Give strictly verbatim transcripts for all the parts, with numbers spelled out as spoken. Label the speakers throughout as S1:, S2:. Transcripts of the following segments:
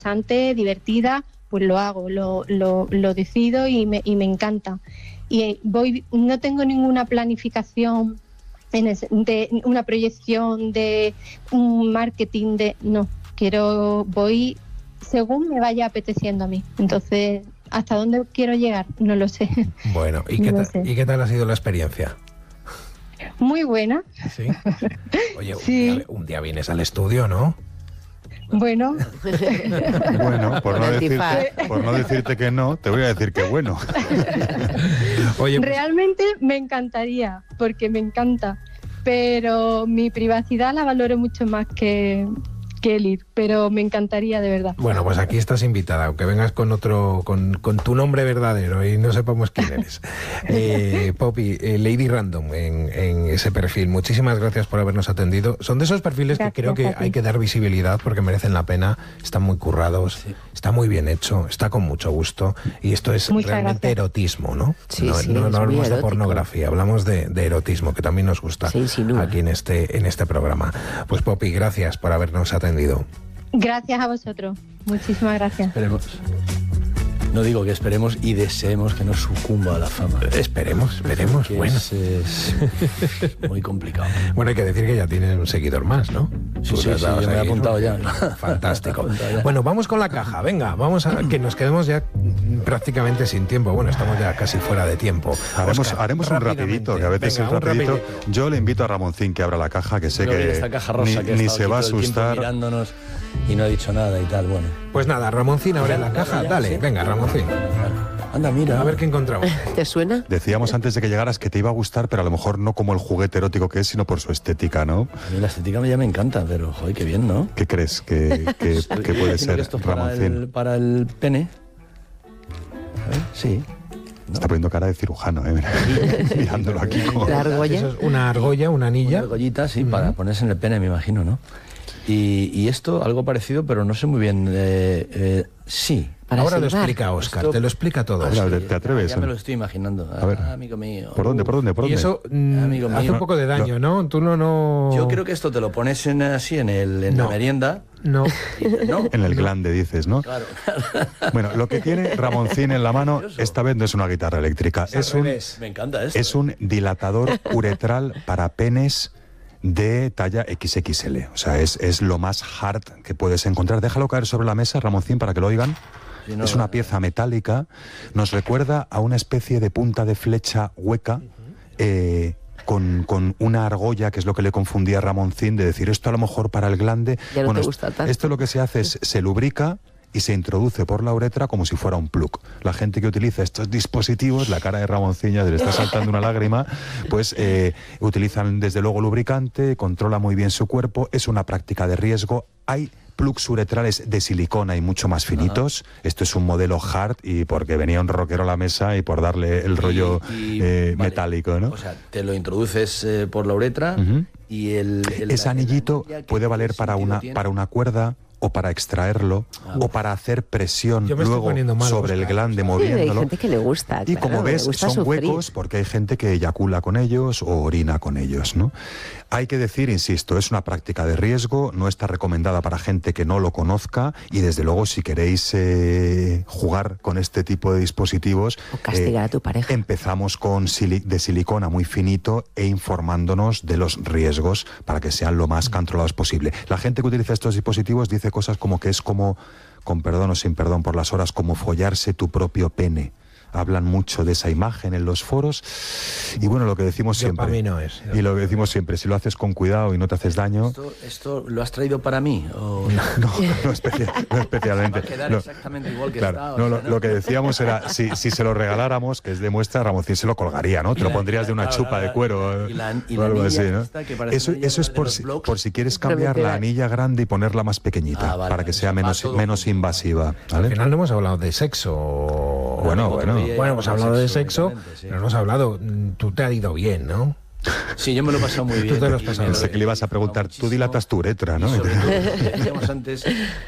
S1: interesante, divertida, pues lo hago, lo, lo, lo decido y me, y me encanta. Y voy, no tengo ninguna planificación en ese, de una proyección de un marketing de no, quiero, voy según me vaya apeteciendo a mí. Entonces, ¿hasta dónde quiero llegar? No lo sé.
S2: Bueno, ¿y, qué,
S1: no
S2: ta- ¿y qué tal ha sido la experiencia?
S1: Muy buena.
S2: Sí. Oye,
S1: Sí.
S2: Un, día, un día vienes al estudio, ¿no?
S1: Bueno.
S3: Bueno, por no, decirte, por no decirte que no, te voy a decir que bueno.
S2: Oye, pues,
S1: realmente me encantaría, porque me encanta, pero mi privacidad la valoro mucho más que, que el ir, pero me encantaría de verdad.
S2: bueno, pues aquí estás invitada, aunque vengas con otro, con, con tu nombre verdadero y no sepamos quién eres. Eh, Poppy, eh, Lady Random en, en ese perfil, muchísimas gracias por habernos atendido. Son de esos perfiles
S1: Gracias
S2: que creo que
S1: a ti.
S2: hay que dar visibilidad porque merecen la pena, están muy currados,
S4: Sí.
S2: está muy bien hecho, está con mucho gusto y esto es
S1: Muchas
S2: realmente
S1: gracias.
S2: erotismo, ¿no?
S4: Sí,
S2: no,
S4: sí,
S2: no, no
S4: es muy
S2: hablamos de
S4: erótico.
S2: pornografía, hablamos de, de erotismo, que también nos gusta
S4: Se insinúa.
S2: aquí en este, en este programa. Pues Poppy, gracias por habernos atendido.
S1: Gracias a vosotros, muchísimas gracias.
S4: Esperemos. No digo que esperemos y deseemos que no sucumba a la fama.
S2: Esperemos, esperemos.
S4: Que
S2: Bueno.
S4: es, es muy complicado.
S2: Bueno, hay que decir que ya tienes un seguidor más, ¿no?
S4: Sí,
S2: Tú
S4: sí,
S2: le has
S4: sí,
S2: dado
S4: yo me he
S2: seguir,
S4: apuntado
S2: ¿no?
S4: ya.
S2: Fantástico.
S4: Me he apuntado ya.
S2: Bueno, vamos con la caja. Venga, vamos a que nos quedemos ya prácticamente sin tiempo. Bueno, estamos ya casi fuera de tiempo.
S3: Haremos,
S2: Oscar,
S3: haremos un
S2: rápidamente.
S3: rapidito, que a veces
S2: Venga,
S3: el
S2: un
S3: rapidito.
S2: rapidito.
S3: Yo le invito a Ramoncín que abra la caja, que sé
S4: Pero mira
S3: que
S4: esta caja rosa
S3: ni,
S4: que ha
S3: ni
S4: estado
S3: se
S4: aquí
S3: va a
S4: todo el tiempo
S3: asustar.
S4: mirándonos y no ha dicho nada y tal. Bueno,
S2: Pues nada, Ramoncín, abre
S4: Ya,
S2: la
S4: ya,
S2: caja.
S4: ya,
S2: Dale,
S4: sí.
S2: venga, Ramoncín.
S4: anda, mira.
S2: A ver qué encontramos.
S5: ¿Te suena?
S3: Decíamos antes de que llegaras que te iba a gustar, pero a lo mejor no como el juguete erótico que es, sino por su estética, ¿no?
S4: A mí la estética ya me encanta, pero joder, qué bien, ¿no?
S3: ¿Qué crees que, que, que puede
S4: Imagino
S3: ser,
S4: que esto es para
S3: Ramoncín?
S4: el, para el pene. A ver, sí. ¿no?
S3: Está poniendo cara de cirujano, ¿eh? Mira, mirándolo aquí como...
S5: La argolla.
S2: Eso es una argolla, una
S4: Una
S2: anilla.
S4: argollita, sí, para ponerse en el pene, me imagino, ¿no? Y, y esto, algo parecido, pero no sé muy bien. Eh, eh, sí.
S5: Para
S2: Ahora lo
S5: silbar.
S2: explica Oscar,
S4: Esto-
S2: te lo explica todo.
S3: A ver, a ver,
S4: Sí,
S3: ¿te atreves?
S4: Ya, ya me lo estoy imaginando.
S3: A ver.
S4: Ah, amigo mío.
S3: ¿Por dónde, por dónde, por
S2: Y
S3: dónde?
S2: eso mm,
S4: Amigo
S2: hace
S4: mío.
S2: un poco de daño, ¿no? Tú no, no...
S4: Yo creo que esto te lo pones en, así en, el, en
S2: No.
S4: la merienda.
S2: No.
S4: y dices, no,
S3: En el glande, dices, ¿no?
S4: claro.
S3: Bueno, lo que tiene Ramoncín en la mano, esta vez no es una guitarra eléctrica,
S2: Es al
S3: es un,
S2: revés.
S4: Me encanta esto.
S3: es un dilatador uretral para penes de talla equis equis ele. O sea, es, es lo más hard que puedes encontrar. Déjalo caer sobre la mesa, Ramoncín, para que lo oigan.
S4: Sí, no,
S3: es una
S4: no.
S3: pieza metálica. Nos recuerda a una especie de punta de flecha hueca. eh, Con, con una argolla, que es lo que le confundía a Ramoncín, de decir esto a lo mejor para el glande.
S5: Ya no
S3: Bueno,
S5: te
S3: es-
S5: gusta tanto.
S3: esto lo que se hace es se lubrica y se introduce por la uretra como si fuera un plug. La gente que utiliza estos dispositivos, la cara de Ramoncín ya se le está saltando una lágrima, pues eh, utilizan desde luego lubricante, controla muy bien su cuerpo, es una práctica de riesgo. Hay plugs uretrales de silicona y mucho más finitos. Esto es un modelo hard y porque venía un rockero a la mesa y por darle el rollo
S4: Y- y-
S3: eh,
S4: vale.
S3: metálico, ¿no?
S4: O sea, te lo introduces eh, por la uretra
S3: Ujú.
S4: y el, el-
S3: Ese
S4: la-
S3: anillito
S4: la anilla,
S3: puede
S4: ¿qué
S3: valer para
S4: sentido
S3: una,
S4: tiene?
S3: para una cuerda o para extraerlo
S4: Ah.
S3: o para hacer presión
S2: Yo me estoy
S3: luego
S2: poniendo mal,
S3: sobre el
S2: Oscar.
S3: glande
S5: Sí, hay
S3: moviéndolo.
S5: gente que le gusta.
S3: Y
S5: claro,
S3: como
S5: le
S3: ves,
S5: gusta
S3: son
S5: sufrir.
S3: huecos porque hay gente que eyacula con ellos o orina con ellos, ¿no? Hay que decir, insisto, es una práctica de riesgo, no está recomendada para gente que no lo conozca y desde luego si queréis eh, jugar con este tipo de dispositivos,
S5: O castigar a tu pareja.
S3: empezamos con sili- de silicona muy finito e informándonos de los riesgos para que sean lo más controlados posible. La gente que utiliza estos dispositivos dice cosas como que es como, con perdón o sin perdón por las horas, como follarse tu propio pene. Hablan mucho de esa imagen en los foros y bueno, lo que decimos
S2: Yo
S3: siempre
S2: pa' mí no es.
S3: y lo que decimos siempre, si lo haces con cuidado y no te haces daño,
S4: ¿Esto, esto lo has traído para mí? ¿O
S3: no, no, especia- no especialmente.
S4: va a quedar
S3: No.
S4: exactamente igual que
S3: Claro,
S4: está? o
S3: no,
S4: sea,
S3: lo, lo que decíamos era, si, si se lo regaláramos, que es de muestra, Ramoncín se lo colgaría, ¿no? Te
S4: Y
S3: lo
S4: la-
S3: pondrías
S4: y la-
S3: de una
S4: claro,
S3: chupa
S4: claro,
S3: de cuero
S4: y la- y
S3: o
S4: la
S3: algo
S4: anilla
S3: así, ¿no?
S4: esta que parece
S3: Eso,
S4: una
S3: eso es
S4: de
S3: por
S4: los
S3: si,
S4: blogs.
S3: por si quieres
S5: Pero
S3: cambiar
S5: me
S3: la
S5: queda-
S3: anilla grande y ponerla más pequeñita,
S4: Ah, vale,
S3: para que
S4: vale,
S3: sea
S4: va
S3: menos,
S4: todo
S3: menos
S4: junto.
S3: invasiva,
S2: Al
S3: ¿vale?
S2: final no hemos hablado de sexo.
S3: Bueno,
S4: Otro
S3: bueno.
S4: día
S2: Bueno, hemos
S4: hablamos
S2: hablado de sexo,
S4: únicamente, sí.
S2: pero no hemos hablado. mm, Tú te ha ido bien, ¿no?
S4: Sí, yo me lo he pasado muy bien.
S2: te lo has
S4: y
S2: pasado
S4: me
S3: Pensé que le ibas a preguntar, tú dilatas tu uretra, ¿no?
S4: Y sobre todo, lo que decíamos antes,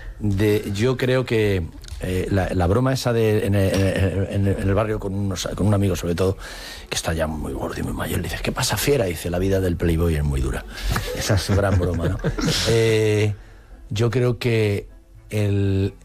S4: de, yo creo que eh, la, la broma esa de en el, en el- en el barrio con, unos, con un amigo sobre todo, que está ya muy gordo y muy mayor, le dices, ¿qué pasa, fiera? Y dice, la vida del playboy es muy dura. Esa es su gran broma, ¿no? Eh, yo creo que el,